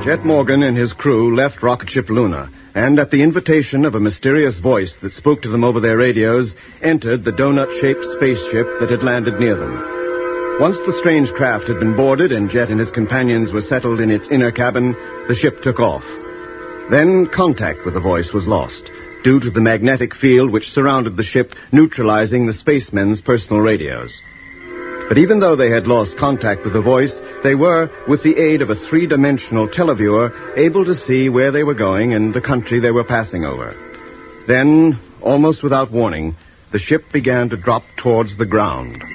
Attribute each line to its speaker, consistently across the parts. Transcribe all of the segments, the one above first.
Speaker 1: Chet Morgan and his crew left rocket ship Luna, and at the invitation of a mysterious voice that spoke to them over their radios, entered the donut-shaped spaceship that had landed near them. Once the strange craft had been boarded and Jet and his companions were settled in its inner cabin, the ship took off. Then contact with the voice was lost, due to the magnetic field which surrounded the ship, neutralizing the spacemen's personal radios. But even though they had lost contact with the voice, they were, with the aid of a three-dimensional televiewer, able to see where they were going and the country they were passing over. Then, almost without warning, the ship began to drop towards the ground.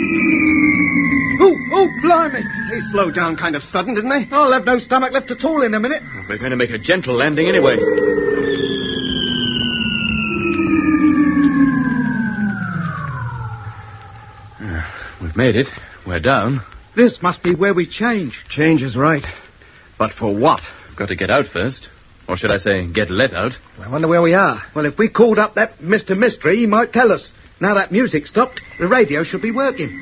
Speaker 2: Oh, blimey!
Speaker 1: They slowed down kind of sudden, didn't they?
Speaker 2: I'll have no stomach left at all in a minute.
Speaker 3: We're going to make a gentle landing anyway. We've made it. We're down.
Speaker 2: This must be where we change.
Speaker 1: Change is right. But for what?
Speaker 3: We've got to get out first. Or should I say, get let out?
Speaker 2: I wonder where we are. Well, if we called up that Mr. Mystery, he might tell us. Now that music stopped, the radio should be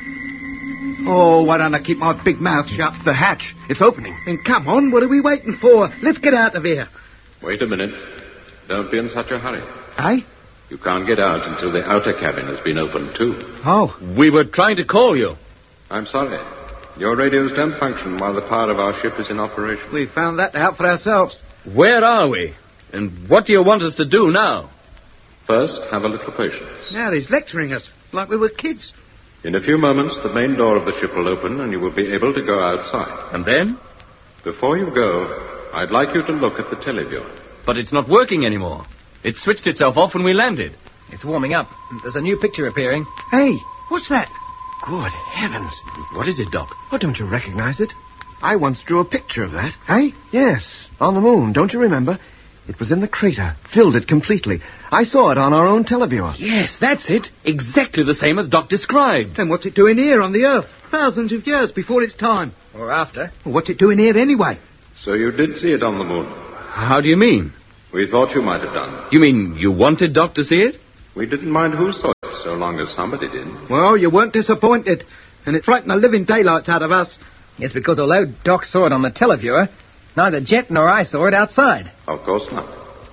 Speaker 2: working. Oh, why don't I keep my big mouth shut?
Speaker 1: It's the hatch. It's opening.
Speaker 2: Then come on, what are we waiting for? Let's get out of here.
Speaker 4: Wait a minute. Don't be in such a hurry.
Speaker 2: Eh?
Speaker 4: You can't get out until the outer cabin has been opened, too.
Speaker 2: Oh.
Speaker 3: We were trying to call you.
Speaker 4: I'm sorry. Your radios don't function while the power of our ship is in operation.
Speaker 2: We found that out for ourselves.
Speaker 3: Where are we? And what do you want us to do now?
Speaker 4: First, have a little patience.
Speaker 2: Now he's lecturing us, like we were kids.
Speaker 4: In a few moments, the main door of the ship will open and you will be able to go outside.
Speaker 3: And then?
Speaker 4: Before you go, I'd like you to look at the televiewer.
Speaker 3: But it's not working anymore. It switched itself off when we landed.
Speaker 5: It's warming up. There's a new picture appearing.
Speaker 2: Hey, what's that?
Speaker 1: Good heavens.
Speaker 3: What is it, Doc?
Speaker 1: Oh, don't you recognize it? I once drew a picture of that.
Speaker 2: Hey?
Speaker 1: Yes, on the moon. Don't you remember? It was in the crater. Filled it completely. I saw it on our own televiewer.
Speaker 3: Yes, that's it. Exactly the same as Doc described.
Speaker 2: Then what's it doing here on the Earth? Thousands of years before its time.
Speaker 5: Or after.
Speaker 2: Well, what's it doing here anyway?
Speaker 4: So you did see it on the moon?
Speaker 3: How do you mean?
Speaker 4: We thought you might have done.
Speaker 3: You mean you wanted Doc to see it?
Speaker 4: We didn't mind who saw it, so long as somebody did.
Speaker 2: Well, you weren't disappointed. And it frightened the living daylights out of us.
Speaker 5: It's because although Doc saw it on the televiewer, neither Jet nor I saw it outside.
Speaker 4: Of course not.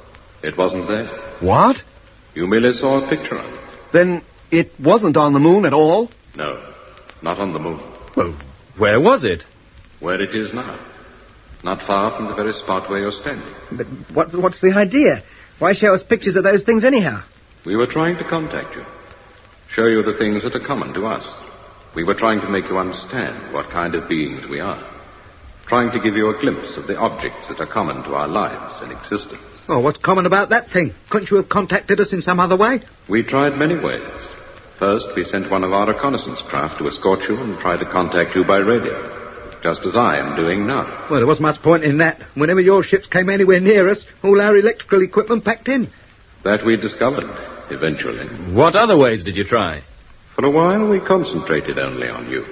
Speaker 4: It wasn't there.
Speaker 1: What?
Speaker 4: You merely saw a picture of it.
Speaker 1: Then it wasn't on the moon at all?
Speaker 4: No, not on the moon.
Speaker 3: Well, where was it?
Speaker 4: Where it is now. Not far from the very spot where you're standing.
Speaker 5: But what's the idea? Why show us pictures of those things anyhow?
Speaker 4: We were trying to contact you. Show you the things that are common to us. We were trying to make you understand what kind of beings we are. Trying to give you a glimpse of the objects that are common to our lives and existence.
Speaker 2: Oh, what's common about that thing? Couldn't you have contacted us in some other way?
Speaker 4: We tried many ways. First, we sent one of our reconnaissance craft to escort you and try to contact you by radio. Just as I am doing now.
Speaker 2: Well, there wasn't much point in that. Whenever your ships came anywhere near us, all our electrical equipment packed in.
Speaker 4: That we discovered, eventually.
Speaker 3: What other ways did you try?
Speaker 4: For a while, we concentrated only on you.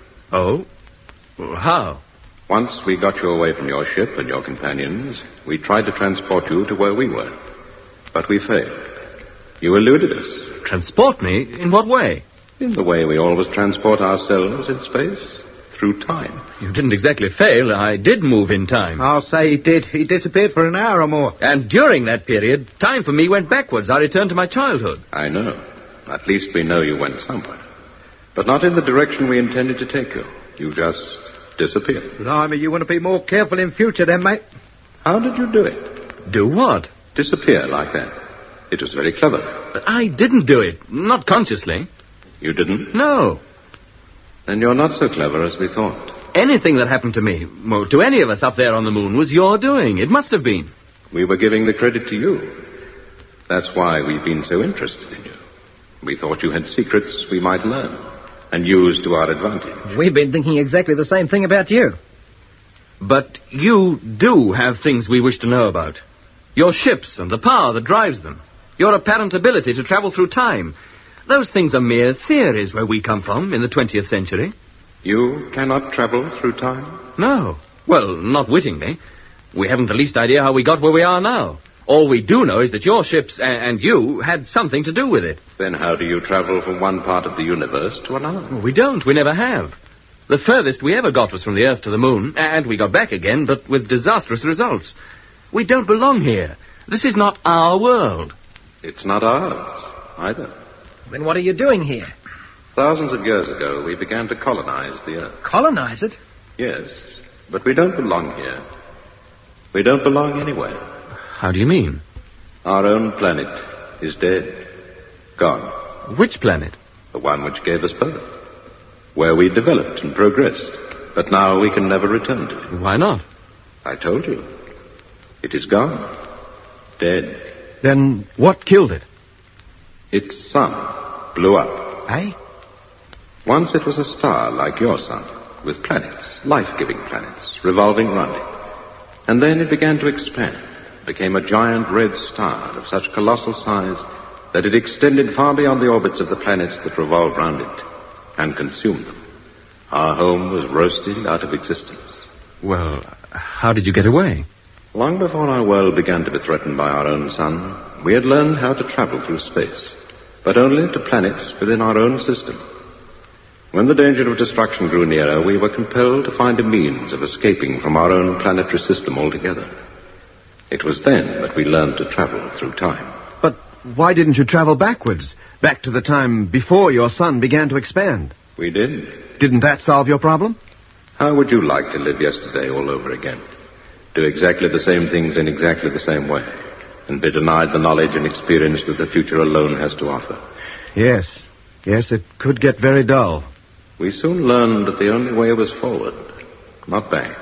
Speaker 3: Oh? Well, how?
Speaker 4: Once we got you away from your ship and your companions, we tried to transport you to where we were. But we failed. You eluded us.
Speaker 3: Transport me? In what way?
Speaker 4: In the way we always transport ourselves in space. Through time.
Speaker 3: You didn't exactly fail. I did move in time.
Speaker 2: I'll say he did. He disappeared for an hour or more.
Speaker 3: And during that period, time for me went backwards. I returned to my childhood.
Speaker 4: I know. At least we know you went somewhere. But not in the direction we intended to take you. You just disappeared.
Speaker 2: Blimey, you want to be more careful in future then, mate.
Speaker 4: How did you do it?
Speaker 3: Do what?
Speaker 4: Disappear like that. It was very clever.
Speaker 3: But I didn't do it. Not consciously.
Speaker 4: You didn't?
Speaker 3: No.
Speaker 4: Then you're not so clever as we thought.
Speaker 3: Anything that happened to me, well, to any of us up there on the moon, was your doing. It must have been.
Speaker 4: We were giving the credit to you. That's why we've been so interested in you. We thought you had secrets we might learn and use to our advantage.
Speaker 5: We've been thinking exactly the same thing about you.
Speaker 3: But you do have things we wish to know about. Your ships and the power that drives them. Your apparent ability to travel through time. Those things are mere theories where we come from in the 20th century.
Speaker 4: You cannot travel through time?
Speaker 3: No. Well, not wittingly. We haven't the least idea how we got where we are now. All we do know is that your ships and you had something to do with it.
Speaker 4: Then how do you travel from one part of the universe to another?
Speaker 3: We don't. We never have. The furthest we ever got was from the Earth to the Moon, and we got back again, but with disastrous results. We don't belong here. This is not our world.
Speaker 4: It's not ours, either.
Speaker 5: Then what are you doing here?
Speaker 4: Thousands of years ago, we began to colonize the Earth.
Speaker 5: Colonize it?
Speaker 4: Yes, but we don't belong here. We don't belong anywhere.
Speaker 3: How do you mean?
Speaker 4: Our own planet is dead. Gone.
Speaker 3: Which planet?
Speaker 4: The one which gave us birth. Where we developed and progressed. But now we can never return to it.
Speaker 3: Why not?
Speaker 4: I told you. It is gone. Dead.
Speaker 1: Then what killed it?
Speaker 4: Its sun blew up.
Speaker 2: Eh?
Speaker 4: Once it was a star like your sun, with planets, life-giving planets, revolving round it. And then it began to expand, became a giant red star of such colossal size that it extended far beyond the orbits of the planets that revolved round it, and consumed them. Our home was roasted out of existence.
Speaker 3: Well, how did you get away?
Speaker 4: Long before our world began to be threatened by our own sun, we had learned how to travel through space, but only to planets within our own system. When the danger of destruction grew nearer, we were compelled to find a means of escaping from our own planetary system altogether. It was then that we learned to travel through time.
Speaker 1: But why didn't you travel backwards, back to the time before your sun began to expand?
Speaker 4: We did.
Speaker 1: Didn't that solve your problem?
Speaker 4: How would you like to live yesterday all over again? Do exactly the same things in exactly the same way, and be denied the knowledge and experience that the future alone has to offer?
Speaker 1: Yes. Yes, it could get very dull.
Speaker 4: We soon learned that the only way was forward, not back.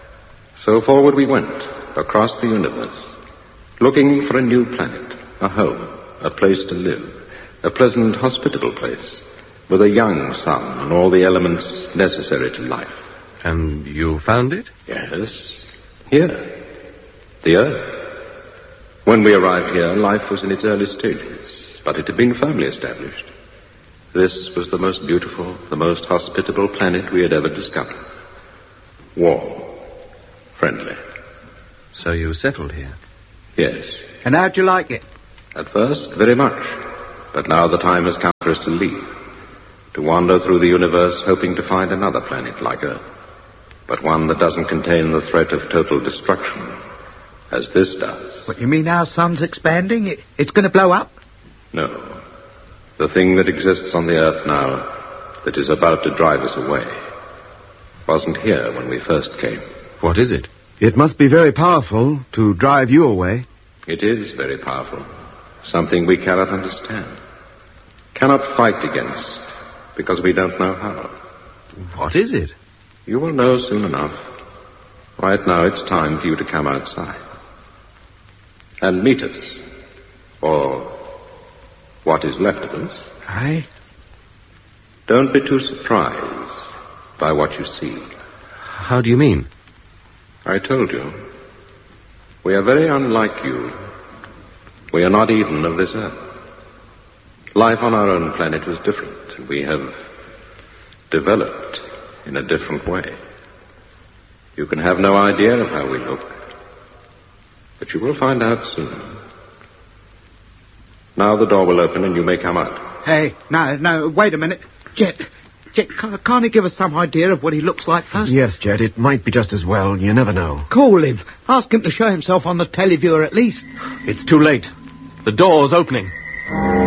Speaker 4: So forward we went, across the universe, looking for a new planet, a home, a place to live, a pleasant, hospitable place, with a young sun and all the elements necessary to life.
Speaker 3: And you found it?
Speaker 4: Yes, here, the Earth. When we arrived here, life was in its early stages, but it had been firmly established. This was the most beautiful, the most hospitable planet we had ever discovered. Warm, friendly.
Speaker 3: So you settled here?
Speaker 4: Yes.
Speaker 2: And how'd you like it?
Speaker 4: At first, very much. But now the time has come for us to leave. To wander through the universe hoping to find another planet like Earth. But one that doesn't contain the threat of total destruction, as this does.
Speaker 2: What, you mean our sun's expanding? It's going to blow up?
Speaker 4: No. The thing that exists on the Earth now, that is about to drive us away, wasn't here when we first came.
Speaker 3: What is it?
Speaker 1: It must be very powerful to drive you away.
Speaker 4: It is very powerful. Something we cannot understand. Cannot fight against, because we don't know how.
Speaker 3: What is it?
Speaker 4: You will know soon enough. Right now it's time for you to come outside. And meet us. Or what is left of us.
Speaker 2: Aye?
Speaker 4: Don't be too surprised by what you see.
Speaker 3: How do you mean?
Speaker 4: I told you. We are very unlike you. We are not even of this Earth. Life on our own planet was different. We have developed in a different way. You can have no idea of how we look. But you will find out soon. Now the door will open and you may come out.
Speaker 2: Hey, no, wait a minute. Jet, can't he give us some idea of what he looks like first?
Speaker 1: Yes, Jet, it might be just as well. You never know.
Speaker 2: Call him. Ask him to show himself on the televiewer at least.
Speaker 3: It's too late. The door's opening.